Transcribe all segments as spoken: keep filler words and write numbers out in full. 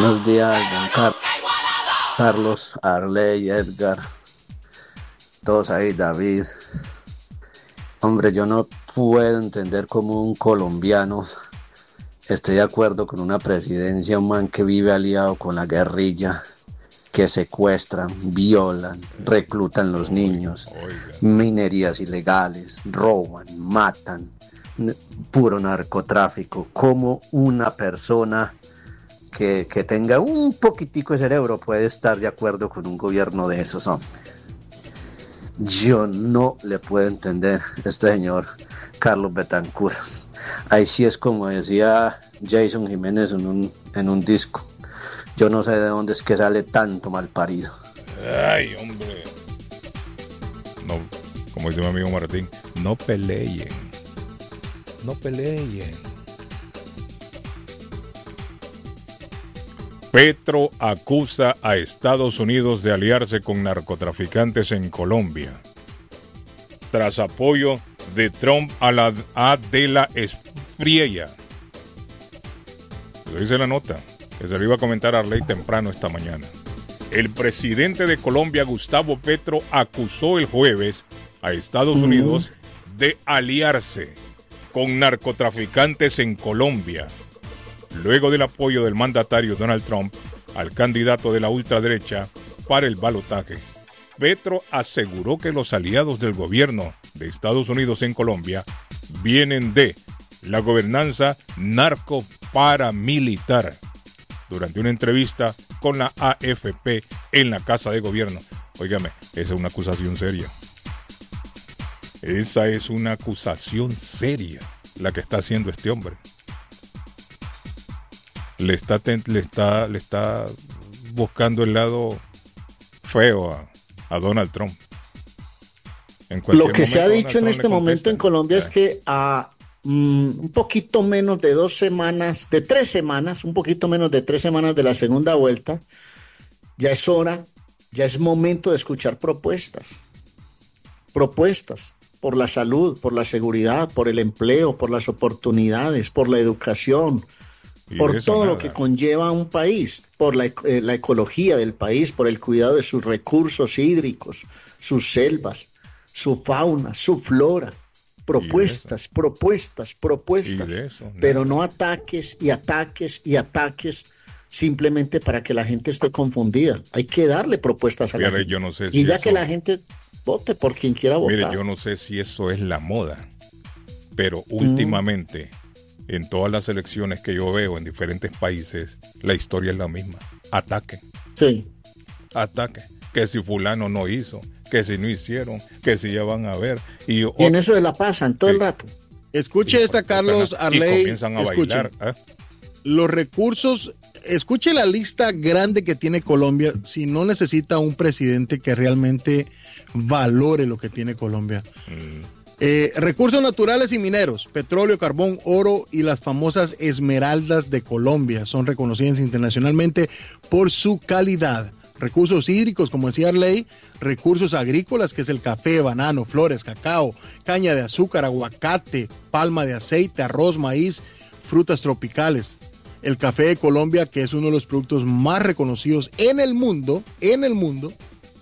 Buenos días, don Car- Carlos, Arley, Edgar, todos ahí, David. Hombre, yo no puedo entender cómo un colombiano esté de acuerdo con una presidencia, un man que vive aliado con la guerrilla, que secuestran, violan, reclutan los niños, minerías ilegales, roban, matan, puro narcotráfico. Como una persona que, que tenga un poquitico de cerebro puede estar de acuerdo con un gobierno de esos hombres? Yo no le puedo entender a este señor Carlos Betancur. Ahí sí es como decía Jason Jiménez en un, en un disco. Yo no sé de dónde es que sale tanto malparido. Ay, hombre. No, como dice mi amigo Martín, no peleen. No peleen. Petro acusa a Estados Unidos de aliarse con narcotraficantes en Colombia. Tras apoyo de Trump a la a de la Espriella. Lo dice la nota, que se lo iba a comentar a Arley temprano esta mañana. El presidente de Colombia, Gustavo Petro, acusó el jueves a Estados uh-huh. Unidos de aliarse con narcotraficantes en Colombia, luego del apoyo del mandatario Donald Trump al candidato de la ultraderecha para el balotaje. Petro aseguró que los aliados del gobierno de Estados Unidos en Colombia vienen de la gobernanza narco-paramilitar. Durante una entrevista con la A F P en la Casa de Gobierno. Óigame, esa es una acusación seria. Esa es una acusación seria la que está haciendo este hombre. Le está, le está, le está buscando el lado feo a, a Donald Trump. Lo que se ha dicho en este momento en Colombia es que a mm, un poquito menos de dos semanas, de tres semanas, un poquito menos de tres semanas de la segunda vuelta, ya es hora, ya es momento de escuchar propuestas. Propuestas por la salud, por la seguridad, por el empleo, por las oportunidades, por la educación, por todo nada. Lo que conlleva un país, por la, eh, la ecología del país, por el cuidado de sus recursos hídricos, sus selvas, su fauna, su flora. Propuestas, propuestas, propuestas, eso, pero no ataques y ataques y ataques simplemente para que la gente esté confundida. Hay que darle propuestas a Mire, la gente. Yo no sé y si ya eso... que la gente vote por quien quiera votar. Mire, yo no sé si eso es la moda, pero últimamente... Mm. En todas las elecciones que yo veo en diferentes países, la historia es la misma. Ataque. Sí. Ataque. Que si fulano no hizo, que si no hicieron, que si ya van a ver. Y, y en eso se la pasan todo sí. el rato. Escuche sí, esta, Carlos Arley. Y comienzan a escuche. bailar. ¿eh? Los recursos, escuche la lista grande que tiene Colombia, si no necesita un presidente que realmente valore lo que tiene Colombia. Mm. Eh, recursos naturales y mineros, petróleo, carbón, oro y las famosas esmeraldas de Colombia son reconocidas internacionalmente por su calidad. Recursos hídricos, como decía Arley, recursos agrícolas, que es el café, banano, flores, cacao, caña de azúcar, aguacate, palma de aceite, arroz, maíz, frutas tropicales. El café de Colombia, que es uno de los productos más reconocidos en el mundo, en el mundo.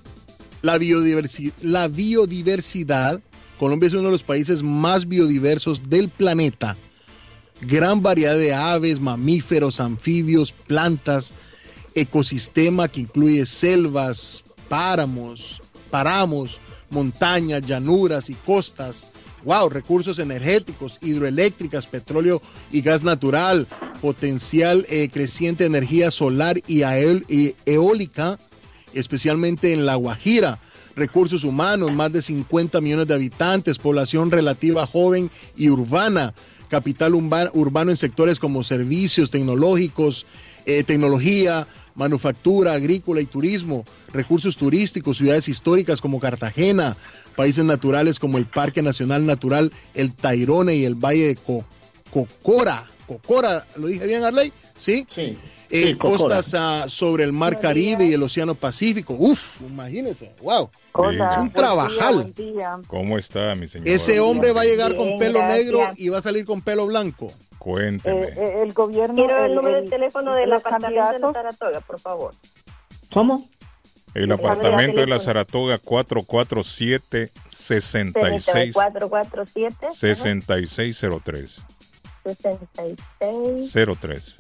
La biodiversi- la biodiversidad. Colombia es uno de los países más biodiversos del planeta. Gran variedad de aves, mamíferos, anfibios, plantas, ecosistema que incluye selvas, páramos, páramos, montañas, llanuras y costas. Wow, recursos energéticos, hidroeléctricas, petróleo y gas natural, potencial eh, creciente de energía solar y, aeol- y eólica, especialmente en La Guajira. Recursos humanos, más de cincuenta millones de habitantes, población relativa joven y urbana, capital urba, urbano en sectores como servicios tecnológicos, eh, tecnología, manufactura, agrícola y turismo, recursos turísticos, ciudades históricas como Cartagena, países naturales como el Parque Nacional Natural El Tayrona y el Valle de Co- Cocora. Cocora, ¿lo dije bien, Arley? Sí. Sí. eh, sí, Cocora. costas uh, sobre el Mar Caribe y el Océano Pacífico. Uf, imagínense, wow. Hola, Es un buen trabajal. día, buen día. ¿Cómo está, mi señor? Ese hombre va a llegar Bien, con pelo gracias. negro y va a salir con pelo blanco. Cuénteme. Eh, eh, el gobierno... Quiero el número de teléfono del los apartamento de la candidatos. Saratoga, por favor. ¿Cómo? el apartamento de la Saratoga cuatro cuatro siete, seis seis cuatro cuatro siete sesenta y seis cero tres. sesenta y seis cero tres.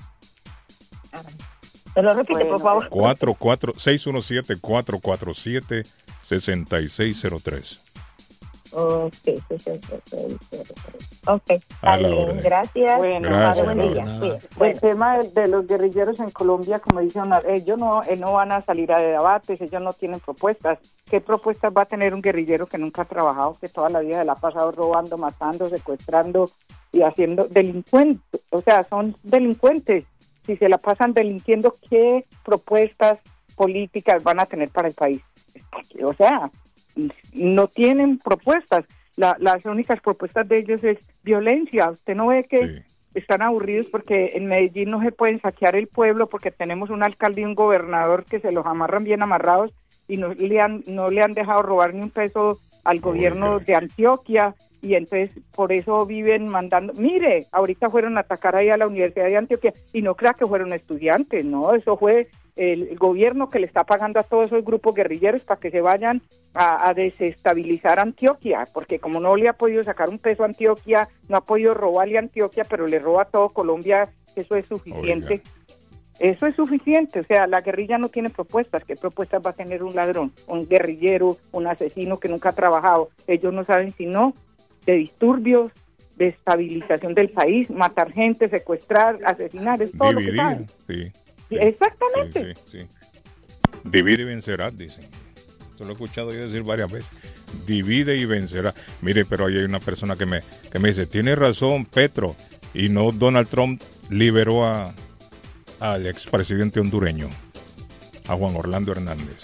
Se lo repite, Bueno, por favor. cuatro cuatro seis uno siete, cuatro cuatro siete, sesenta y seis cero tres. Ok, sesenta y seis cero tres. Ok, A está la bien, orden. gracias. Bueno, Gracias, buen día. Laura. Sí, El bueno. tema de, de los guerrilleros en Colombia, como dicen, ellos no, eh, no van a salir a debates, ellos no tienen propuestas. ¿Qué propuestas va a tener un guerrillero que nunca ha trabajado, que toda la vida se la ha pasado robando, matando, secuestrando y haciendo delincuentes? O sea, son delincuentes. Si se la pasan delinquiendo, ¿qué propuestas políticas van a tener para el país? O sea, no tienen propuestas. La, las únicas propuestas de ellos es violencia. Usted no ve que Sí. están aburridos porque en Medellín no se pueden saquear el pueblo porque tenemos un alcalde y un gobernador que se los amarran bien amarrados y no le han, no le han dejado robar ni un peso al gobierno Oiga. de Antioquia, y entonces por eso viven mandando. Mire, ahorita fueron a atacar ahí a la Universidad de Antioquia y no crea que fueron estudiantes, no, eso fue el, el gobierno que le está pagando a todos esos grupos guerrilleros para que se vayan a, a desestabilizar Antioquia, porque como no le ha podido sacar un peso a Antioquia, no ha podido robarle a Antioquia, pero le roba a todo Colombia, eso es suficiente. Oiga. Eso es suficiente, o sea, la guerrilla no tiene propuestas. ¿Qué propuestas va a tener un ladrón, un guerrillero, un asesino que nunca ha trabajado? Ellos no saben sino de disturbios, de estabilización del país, matar gente, secuestrar, asesinar, es todo lo que Dividir, saben. sí. Sí, exactamente. Sí, sí, sí. Divide y vencerás, dicen. Eso lo he escuchado yo decir varias veces. Divide y vencerá. Mire, pero ahí hay una persona que me, que me dice, tiene razón Petro, y no Donald Trump liberó a al expresidente hondureño, a Juan Orlando Hernández.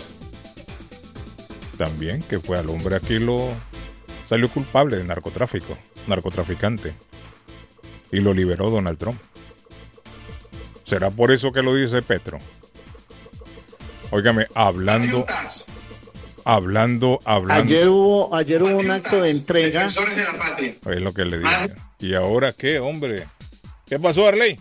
También, que fue al hombre aquí lo salió culpable de narcotráfico, narcotraficante, y lo liberó Donald Trump. ¿Será por eso que lo dice Petro? Óigame, hablando, hablando, hablando. Ayer hubo, ayer hubo un acto de entrega. Es lo que le dije. ¿Y ahora qué, hombre? ¿Qué pasó, Arley?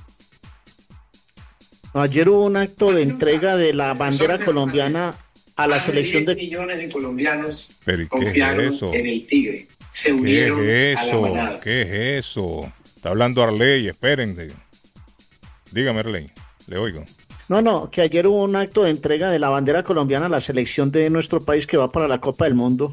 Ayer hubo un acto de entrega de la bandera colombiana a la Más selección de de... diez millones de colombianos ¿Pero y qué confiaron es eso? en el Tigre. Se ¿Qué unieron es a la eso? manada. ¿Qué es eso? Está hablando Arley, espérense. Dígame, Arley, le oigo. No, no, que ayer hubo un acto de entrega de la bandera colombiana a la selección de nuestro país que va para la Copa del Mundo.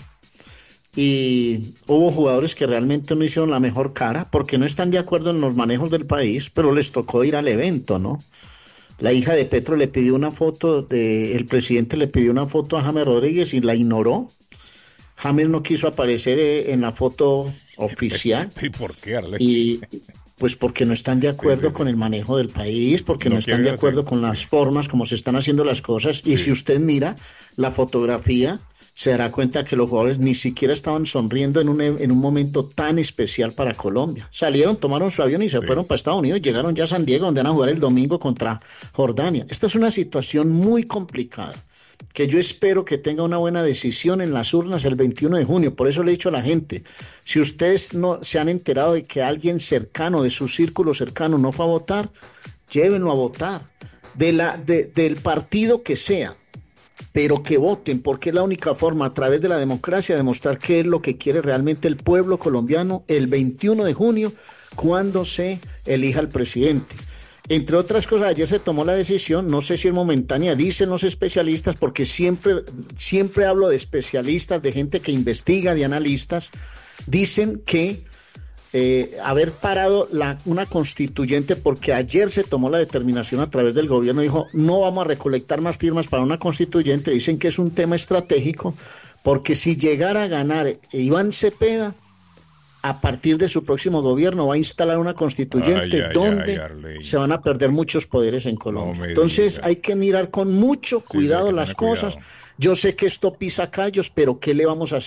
Y hubo jugadores que realmente no hicieron la mejor cara porque no están de acuerdo en los manejos del país, pero les tocó ir al evento, ¿no? La hija de Petro le pidió una foto, de, el presidente le pidió una foto a James Rodríguez y la ignoró. James no quiso aparecer eh, en la foto oficial. ¿Y por qué, Arley? Y pues porque no están de acuerdo Sí, sí, sí. con el manejo del país, porque No no, están de quieren acuerdo hacer- con las formas como se están haciendo las cosas. Y Sí. si usted mira la fotografía, se dará cuenta que los jugadores ni siquiera estaban sonriendo en un, en un momento tan especial para Colombia. Salieron, tomaron su avión y se Sí. fueron para Estados Unidos, llegaron ya a San Diego, donde van a jugar el domingo contra Jordania. Esta es una situación muy complicada, que yo espero que tenga una buena decisión en las urnas el veintiuno de junio. Por eso le he dicho a la gente, si ustedes no se han enterado de que alguien cercano, de su círculo cercano, no fue a votar, llévenlo a votar, de la, de, del partido que sea, pero que voten, porque es la única forma, a través de la democracia, de demostrar qué es lo que quiere realmente el pueblo colombiano el veintiuno de junio, cuando se elija al presidente. Entre otras cosas, ayer se tomó la decisión, no sé si es momentánea, dicen los especialistas, porque siempre, siempre hablo de especialistas, de gente que investiga, de analistas, dicen que eh, haber parado la, una constituyente, porque ayer se tomó la determinación a través del gobierno, dijo, no vamos a recolectar más firmas para una constituyente, dicen que es un tema estratégico, porque si llegara a ganar Iván Cepeda, a partir de su próximo gobierno va a instalar una constituyente Ay, ay, donde ay, Arley. se van a perder muchos poderes en No Colombia. me Entonces diga. hay que mirar con mucho Sí, cuidado hay que las tener cosas. cuidado. Yo sé que esto pisa callos, pero ¿qué le vamos a hacer?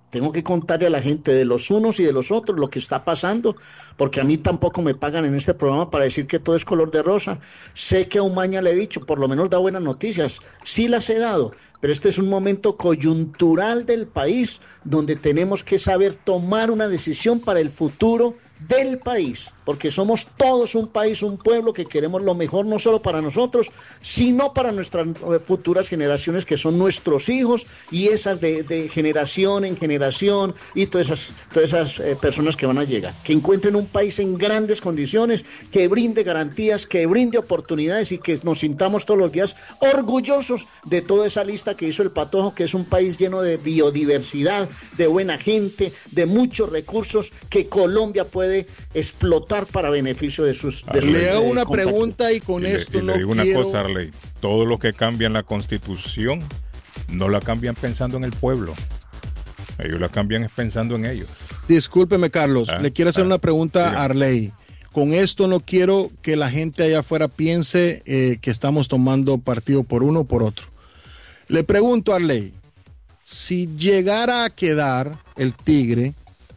Tengo que contarle a la gente de los unos y de los otros lo que está pasando, porque a mí tampoco me pagan en este programa para decir que todo es color de rosa. Sé que a Umaña le he dicho, por lo menos da buenas noticias, sí las he dado, pero este es un momento coyuntural del país donde tenemos que saber tomar una decisión para el futuro del país, porque somos todos un país, un pueblo que queremos lo mejor no solo para nosotros, sino para nuestras futuras generaciones que son nuestros hijos y esas de, de generación en generación y todas esas, todas esas eh, personas que van a llegar, que encuentren un país en grandes condiciones, que brinde garantías, que brinde oportunidades y que nos sintamos todos los días orgullosos de toda esa lista que hizo el Patojo, que es un país lleno de biodiversidad, de buena gente, de muchos recursos que Colombia puede explotar para beneficio de sus... De le hago una pregunta y con y esto le, y no le digo quiero... una cosa, Arley. Todo lo que cambian la Constitución no la cambian pensando en el pueblo. Ellos la cambian pensando en ellos. Discúlpeme, Carlos. Ah, le quiero hacer ah, una pregunta diga. a Arley. Con esto no quiero que la gente allá afuera piense eh, que estamos tomando partido por uno o por otro. Le pregunto a Arley, si llegara a quedar el Tigre...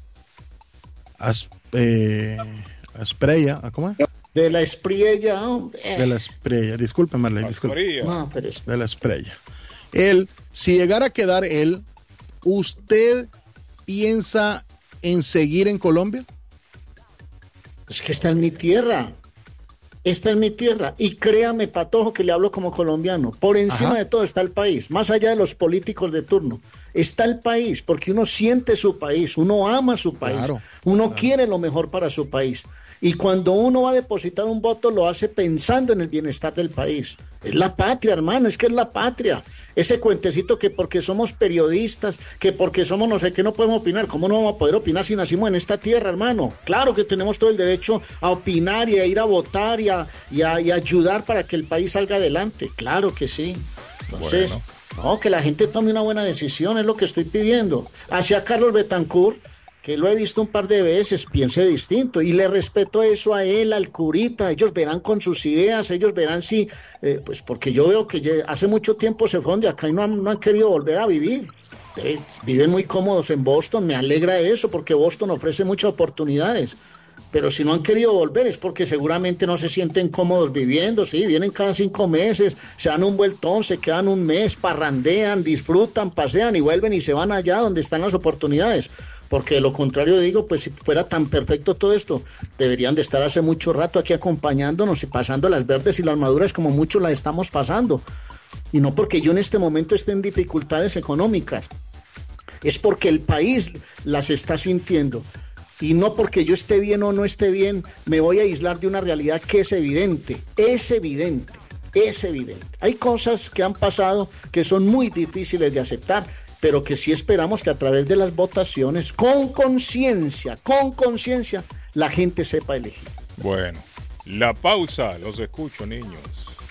As, eh, Asprilla, ¿cómo es? De la Espriella, hombre. De la Esprilla, disculpe Marley, disculpe. No, pero es... De la Esprilla. Él, si llegara a quedar él, ¿usted piensa en seguir en Colombia? Es que está en mi tierra. Esta es mi tierra. Y créame, Patojo, que le hablo como colombiano. Por encima Ajá. de todo está el país, más allá de los políticos de turno. Está el país, porque uno siente su país, uno ama su país, claro, uno claro. quiere lo mejor para su país. Y cuando uno va a depositar un voto, lo hace pensando en el bienestar del país. Es la patria, hermano, es que es la patria. Ese cuentecito que porque somos periodistas, que porque somos no sé qué no podemos opinar. ¿Cómo no vamos a poder opinar si nacimos en esta tierra, hermano? Claro que tenemos todo el derecho a opinar y a ir a votar y a, y a, y a ayudar para que el país salga adelante. Claro que sí. Entonces... Bueno. No, que la gente tome una buena decisión, es lo que estoy pidiendo. Hacia Carlos Betancourt, que lo he visto un par de veces, piense distinto, y le respeto eso a él, al curita, ellos verán con sus ideas, ellos verán si, eh, pues porque yo veo que hace mucho tiempo se fueron de acá y no han, no han querido volver a vivir. Eh, viven muy cómodos en Boston, me alegra eso, porque Boston ofrece muchas oportunidades. Pero si no han querido volver es porque seguramente no se sienten cómodos viviendo, sí, vienen cada cinco meses, se dan un vueltón, se quedan un mes, parrandean, disfrutan, pasean y vuelven y se van allá donde están las oportunidades. Porque de lo contrario digo, pues si fuera tan perfecto todo esto, deberían de estar hace mucho rato aquí acompañándonos y pasando las verdes y las maduras como muchos las estamos pasando. Y no porque yo en este momento esté en dificultades económicas, es porque el país las está sintiendo. Y no porque yo esté bien o no esté bien, me voy a aislar de una realidad que es evidente, es evidente, es evidente. Hay cosas que han pasado que son muy difíciles de aceptar, pero que sí esperamos que a través de las votaciones, con conciencia, con conciencia, la gente sepa elegir. Bueno, la pausa, los escucho, niños.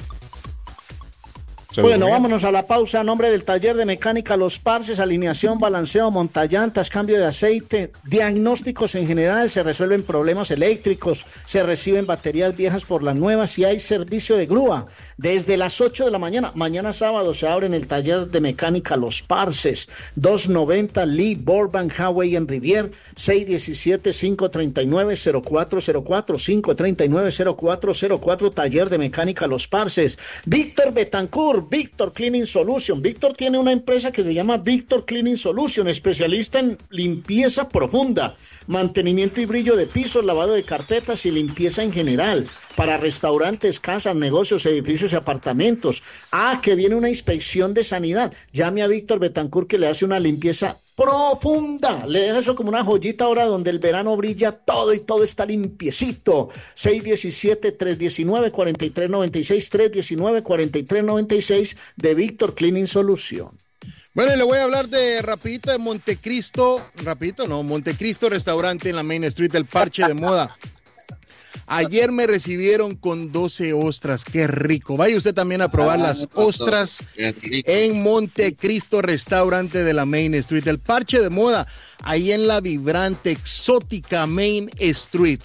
Bueno, durmió? Vámonos a la pausa. A nombre del taller de mecánica Los Parces, alineación, balanceo, montallantas, cambio de aceite, diagnósticos en general, se resuelven problemas eléctricos, se reciben baterías viejas por las nuevas y hay servicio de grúa desde las ocho de la mañana. Mañana sábado se abre en el taller de mecánica Los Parces, doscientos noventa Lee Burbank Highway en Rivier, seis uno siete, cinco tres nueve, cero cuatro cero cuatro, cinco tres nueve, cero cuatro cero cuatro, taller de mecánica Los Parces. Víctor Betancourt, Víctor Cleaning Solution. Víctor tiene una empresa que se llama Víctor Cleaning Solution, especialista en limpieza profunda, mantenimiento y brillo de pisos, lavado de carpetas y limpieza en general para restaurantes, casas, negocios, edificios y apartamentos. Ah, que viene una inspección de sanidad. Llame a Víctor Betancourt que le hace una limpieza profunda, le deja eso como una joyita ahora donde el verano brilla todo y todo está limpiecito. seis uno siete, tres uno nueve, cuatro tres nueve seis, tres uno nueve, cuatro tres nueve seis de Víctor Cleaning Solution. Bueno, y le voy a hablar de rapidito de Montecristo, rapidito no, Montecristo Restaurante en la Main Street, el Parche de Moda. Ayer me recibieron con doce ostras, qué rico. Vaya usted también a probar ah, las ostras en Montecristo Restaurante de la Main Street, el Parche de Moda, ahí en la vibrante, exótica Main Street.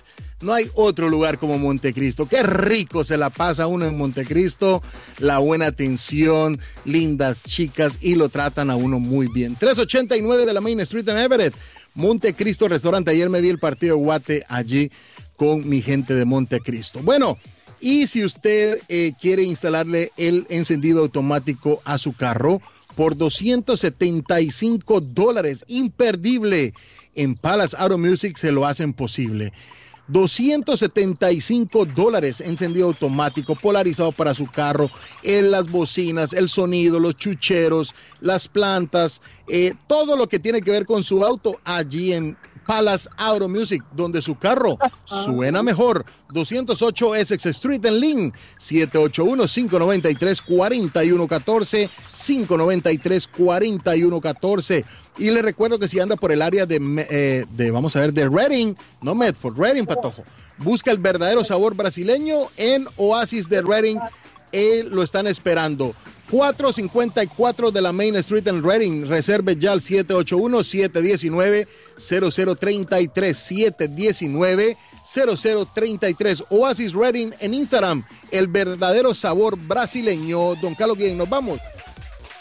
No hay otro lugar como Montecristo. Qué rico se la pasa uno en Montecristo. La buena atención, lindas chicas y lo tratan a uno muy bien. trescientos ochenta y nueve de la Main Street en Everett. Montecristo Restaurante. Ayer me vi el partido de Guate allí con mi gente de Montecristo. Bueno, y si usted eh, quiere instalarle el encendido automático a su carro por doscientos setenta y cinco dólares, imperdible, en Palace Auto Music se lo hacen posible. doscientos setenta y cinco dólares, encendido automático, polarizado para su carro, en las bocinas, el sonido, los chucheros, las plantas, eh, todo lo que tiene que ver con su auto allí en Palace Auto Music, donde su carro suena mejor. doscientos ocho Essex Street en Lynn, siete ocho uno, cinco nueve tres, cuatro uno uno cuatro, cinco nueve tres, cuatro uno uno cuatro. Y le recuerdo que si anda por el área de, eh, de vamos a ver, de Reading, no Medford, Reading, Patojo, busca el verdadero sabor brasileño en Oasis de Reading, eh, lo están esperando. cuatrocientos cincuenta y cuatro de la Main Street en Reading. Reserve ya al siete ocho uno, siete uno nueve, cero cero tres tres, siete uno nueve, cero cero tres tres. Oasis Reading en Instagram, el verdadero sabor brasileño. Don Carlos Guillén, nos vamos.